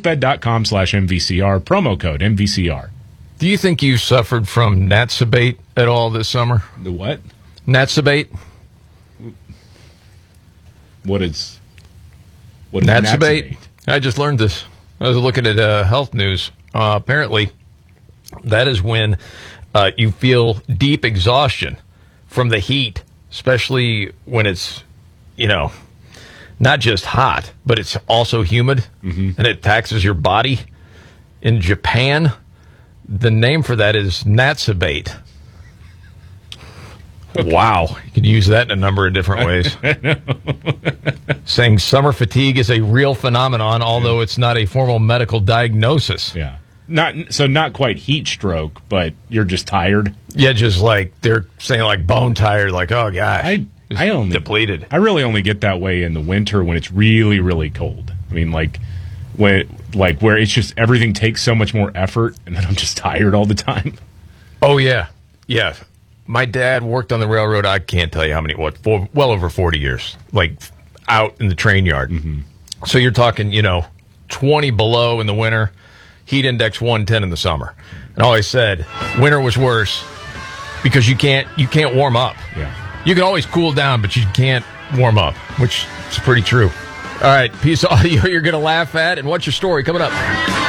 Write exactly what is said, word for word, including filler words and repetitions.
postbed.com slash MVCR, promo code M V C R. Do you think you suffered from Natsabate at all this summer? The what? Natsabate? What is... What is Natsabate? Natsabate? I just learned this. I was looking at uh, health news. Uh, apparently, that is when uh, you feel deep exhaustion from the heat, especially when it's, you know, not just hot, but it's also humid, mm-hmm. and it taxes your body. In Japan, the name for that is Natsabate. Wow. You can use that in a number of different ways. Saying summer fatigue is a real phenomenon, although it's not a formal medical diagnosis. Yeah. Not so not quite heat stroke, but you're just tired. Yeah, just like they're saying like bone tired, like, oh gosh. I I only depleted. I really only get that way in the winter when it's really, really cold. I mean, like when like where it's just everything takes so much more effort, and then I'm just tired all the time. Oh yeah, yeah. My dad worked on the railroad. I can't tell you how many. What? For well over forty years. Like out in the train yard. Mm-hmm. So you're talking, you know, twenty below in the winter, heat index one ten in the summer. And always said winter was worse because you can't you can't warm up. Yeah. You can always cool down, but you can't warm up, which is pretty true. All right, piece of audio you're going to laugh at. And what's your story coming up?